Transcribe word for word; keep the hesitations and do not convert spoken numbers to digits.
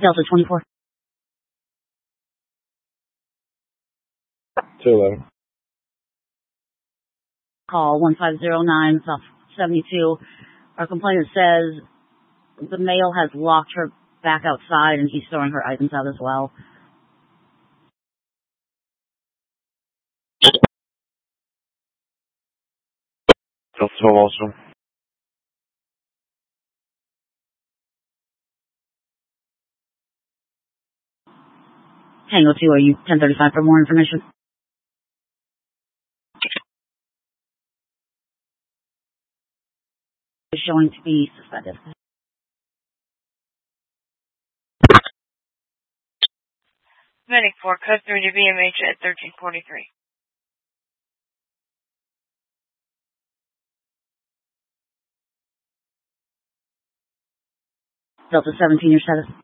Delta twenty-four. two eleven. Call one five zero nine South seventy-two. Our complainant says the male has locked her back outside and he's throwing her items out as well. Delta twelve also. Tango two, are you ten thirty-five for more information? Is showing to be suspended. Medic four, code three to B M H at thirteen forty-three. Delta seventeen, your status.